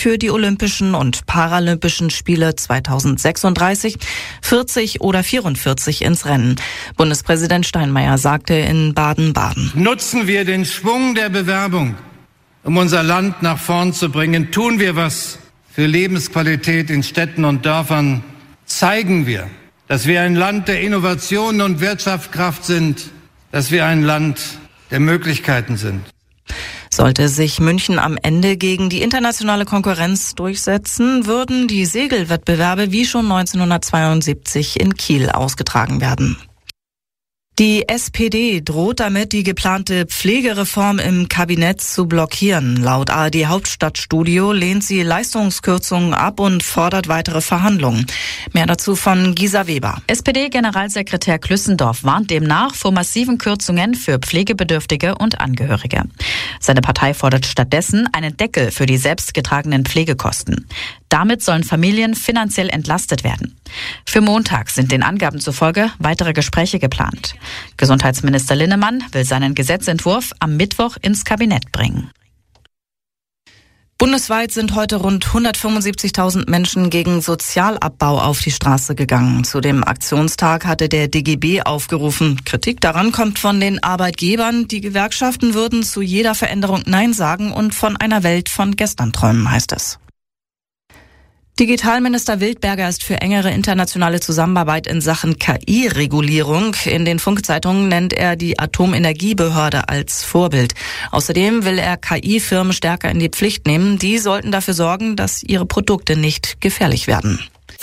für die Olympischen und Paralympischen Spiele 2036 40 oder 44 ins Rennen. Bundespräsident Steinmeier sagte in Baden-Baden: Nutzen wir den Schwung der Bewerbung, um unser Land nach vorn zu bringen. Tun wir was für Lebensqualität in Städten und Dörfern. Zeigen wir, dass wir ein Land der Innovation und Wirtschaftskraft sind, dass wir ein Land der Möglichkeiten sind. Sollte sich München am Ende gegen die internationale Konkurrenz durchsetzen, würden die Segelwettbewerbe wie schon 1972 in Kiel ausgetragen werden. Die SPD droht damit, die geplante Pflegereform im Kabinett zu blockieren. Laut ARD Hauptstadtstudio lehnt sie Leistungskürzungen ab und fordert weitere Verhandlungen. Mehr dazu von Gisa Weber. SPD-Generalsekretär Klüssendorf warnt demnach vor massiven Kürzungen für Pflegebedürftige und Angehörige. Seine Partei fordert stattdessen einen Deckel für die selbstgetragenen Pflegekosten. Damit sollen Familien finanziell entlastet werden. Für Montag sind den Angaben zufolge weitere Gespräche geplant. Gesundheitsminister Linnemann will seinen Gesetzentwurf am Mittwoch ins Kabinett bringen. Bundesweit sind heute rund 175.000 Menschen gegen Sozialabbau auf die Straße gegangen. Zu dem Aktionstag hatte der DGB aufgerufen. Kritik daran kommt von den Arbeitgebern. Die Gewerkschaften würden zu jeder Veränderung Nein sagen und von einer Welt von gestern träumen, heißt es. Digitalminister Wildberger ist für engere internationale Zusammenarbeit in Sachen KI-Regulierung. In den Funkzeitungen nennt er die Atomenergiebehörde als Vorbild. Außerdem will er KI-Firmen stärker in die Pflicht nehmen. Die sollten dafür sorgen, dass ihre Produkte nicht gefährlich werden.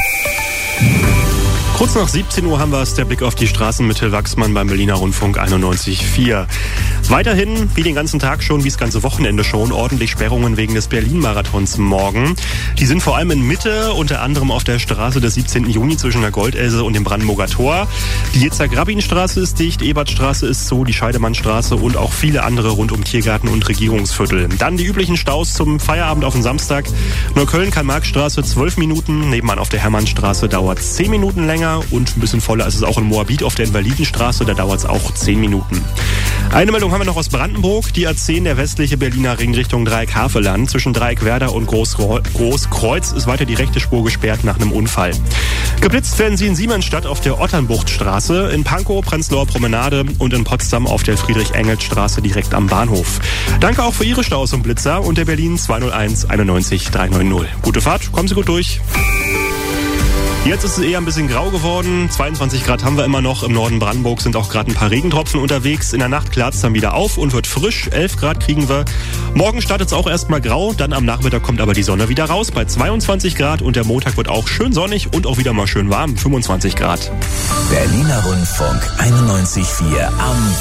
Kurz nach 17 Uhr haben wir es, der Blick auf die Straßen mit Till Wachsmann beim Berliner Rundfunk 91.4. Weiterhin, wie den ganzen Tag schon, wie das ganze Wochenende schon, ordentlich Sperrungen wegen des Berlin-Marathons morgen. Die sind vor allem in Mitte, unter anderem auf der Straße des 17. Juni zwischen der Goldelse und dem Brandenburger Tor. Die Yitzhak-Rabin-Straße ist dicht, Ebertstraße ist zu, die Scheidemannstraße und auch viele andere rund um Tiergarten und Regierungsviertel. Dann die üblichen Staus zum Feierabend auf den Samstag. Neukölln-Karl-Marx-Straße 12 Minuten, nebenan auf der Hermannstraße dauert es 10 Minuten länger und ein bisschen voller ist es auch in Moabit auf der Invalidenstraße, da dauert es auch 10 Minuten. Eine Meldung haben wir noch aus Brandenburg. Die A10, der westliche Berliner Ring Richtung Dreieck-Haveland. Zwischen Dreieck-Werder und Großkreuz ist weiter die rechte Spur gesperrt nach einem Unfall. Geblitzt werden sie in Siemensstadt auf der Otternbuchtstraße, in Pankow, Prenzlauer Promenade und in Potsdam auf der Friedrich-Engels-Straße direkt am Bahnhof. Danke auch für Ihre Staus und Blitzer und der Berlin 201 91 390. Gute Fahrt, kommen Sie gut durch. Jetzt ist es eher ein bisschen grau geworden. 22 Grad haben wir immer noch. Im Norden Brandenburg sind auch gerade ein paar Regentropfen unterwegs. In der Nacht klart es dann wieder auf und wird frisch. 11 Grad kriegen wir. Morgen startet es auch erstmal grau. Dann am Nachmittag kommt aber die Sonne wieder raus bei 22 Grad. Und der Montag wird auch schön sonnig und auch wieder mal schön warm. 25 Grad. Berliner Rundfunk 91.4 am